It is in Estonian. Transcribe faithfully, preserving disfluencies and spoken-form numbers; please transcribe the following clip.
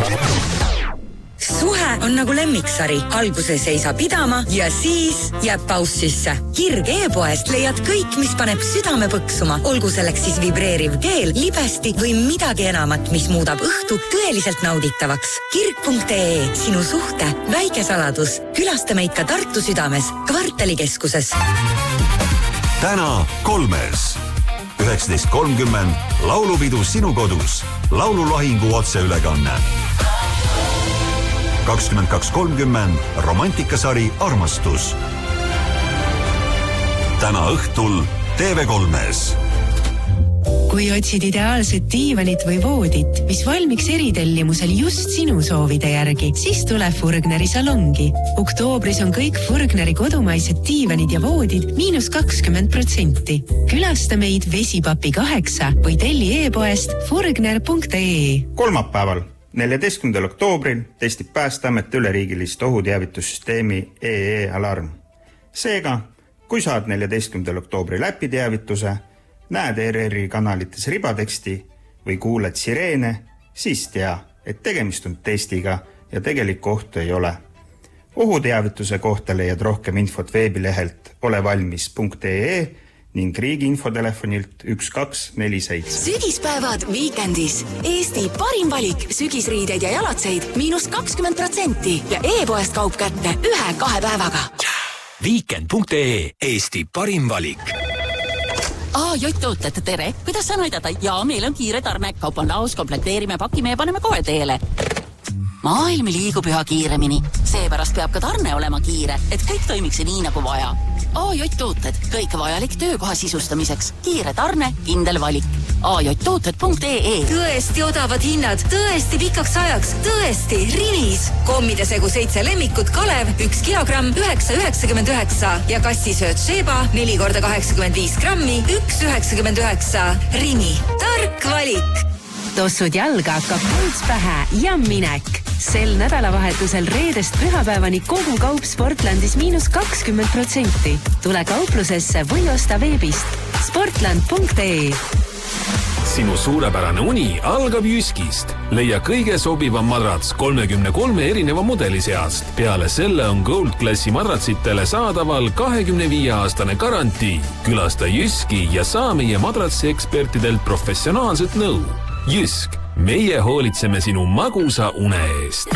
Suhe on nagu lemmiksari. Alguses ei saa pidama ja siis jääb paus sisse. Kirg e-poest leiad kõik, mis paneb südame põksuma. Olgu selleks siis vibreeriv keel, libesti või midagi enamat, mis muudab õhtu tõeliselt nauditavaks. Kirg punkt ee, sinu suhte väike saladus. Külasta meid ka Tartu südames, kvartalikeskuses. Täna kolmes. üheksateist kolmkümmend laulupidu sinu kodus. Laululahingu otseülekanne. kakskümmend kaks kolmkümmend romantikasari Armastus. Täna õhtul T V kolmes. Kui otsid ideaalset diivanit või voodit, mis valmiks eritellimusel just sinu soovide järgi, siis tule Furgneri salongi. Oktoobris on kõik Furgneri kodumaised diivanid ja voodid miinus kakskümmend protsenti. Külasta meid Vesipapi kaheksa või telli e-poest furgner punkt ee. Kolmapäeval neljateistkümnendal oktoobril testib Päästeamet üleriigilist ohuteavitussüsteemi E E Alarm. Seega, kui saad neljateistkümnendal oktoobril äpiteavituse, näed E R R-i kanalites ribateksti või kuuled sireene, siis tea, et tegemist on testiga ja tegelikku ohtu ei ole. Ohuteavituse kohta leiad rohkem infot veebilehelt olevalmis punkt ee ning riigi infotelefonilt üks kaks neli seitse. Sügispäevad Weekendis. Eesti parim valik sügisriideid ja jalatseid miinus kakskümmend protsenti ja e-poest kaup kätte ühe-kahe päevaga. Weekend punkt ee, Eesti parim valik. Aa, Jott-tooted, tere. Kuidas saan aidata? Jaa, meil on kiire tarne. Kaup on laos, komplekteerime, pakime ja paneme kohe teele. Maailm liigub üha kiiremini. Seepärast peab ka tarne olema kiire, et kõik toimiks nii nagu vaja. A J Tooted, kõik vajalik töökoha sisustamiseks. Kiire tarne, kindel valik. A J tooted punkt ee. Tõesti odavad hinnad, tõesti pikaks ajaks, tõesti Rimis. Kommide segu seitse lemmikut Kalev, üks kilogramm, üheksa üheksakümmend üheksa ja kassisööt Sheba, neli korda kaheksakümmend viis grammi, üks üheksakümmend üheksa. Rimi, tark valik. Tossud jalga, hakkab pults pähe ja minek. Sel nädalavahetusel reedest pühapäevani kogu kaup Sportlandis miinus kakskümmend protsenti. Tule kauplusesse või osta veebist sportland punkt ee. Sinu suurepärane uni algab Jyskist. Leia kõige sobivam madrats kolmekümne kolme erineva mudeli seast. Peale selle on Gold Classi madratsitele saadaval kahekümne viie aastane garantii. Külasta Jyski ja saa meie madratsi ekspertidelt professionaalset nõu. Jysk, meie hoolitseme sinu magusa une eest.